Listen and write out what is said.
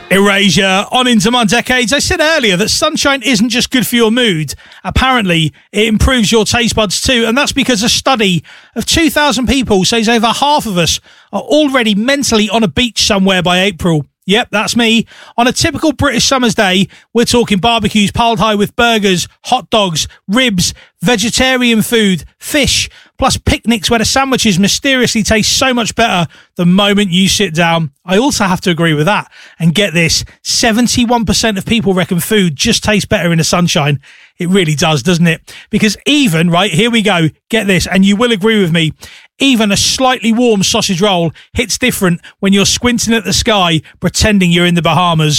Erasure, on into my decades. I said earlier that sunshine isn't just good for your mood. Apparently, it improves your taste buds too, and that's because a study of 2,000 people says over half of us are already mentally on a beach somewhere by April. Yep, that's me. On a typical British summer's day, we're talking barbecues piled high with burgers, hot dogs, ribs, vegetarian food, fish, plus picnics where the sandwiches mysteriously taste so much better the moment you sit down. I also have to agree with that. And get this, 71% of people reckon food just tastes better in the sunshine. It really does, doesn't it? Because even, right, here we go, get this, and you will agree with me, even a slightly warm sausage roll hits different when you're squinting at the sky, pretending you're in the Bahamas.